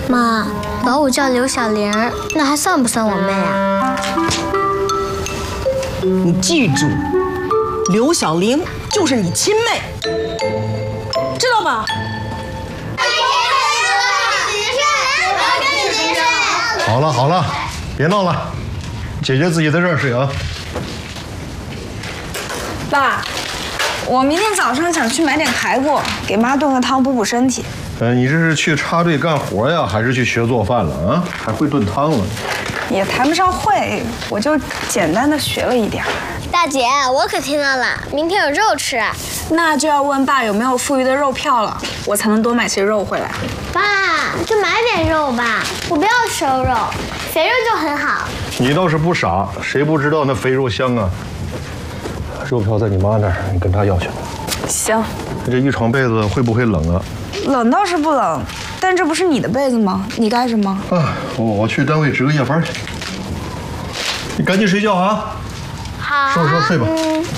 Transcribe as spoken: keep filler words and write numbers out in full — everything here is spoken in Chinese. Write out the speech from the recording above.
妈，把我叫刘小玲，那还算不算我妹啊？ 你记住，刘小玲就是你亲妹，知道吗？ 好了好了，别闹了，姐姐自己在这儿睡啊。 爸，我明天早上想去买点排骨，给妈炖个汤补补身体。 呃，你这是去插队干活呀，还是去学做饭了啊？还会炖汤了？ 也谈不上会，我就简单的学了一点。 大姐，我可听到了，明天有肉吃。 那就要问爸有没有富裕的肉票了，我才能多买些肉回来。 爸，就买点肉吧，我不要瘦肉，肥肉就很好。 你倒是不傻，谁不知道那肥肉香啊？肉票在你妈那儿，你跟她要去。 行。 这一床被子会不会冷啊？ 冷倒是不冷，但这不是你的被子吗？你盖着吗？ 啊，我我去单位值个夜班去。你赶紧睡觉啊！ 好。 收拾收拾睡吧。 嗯。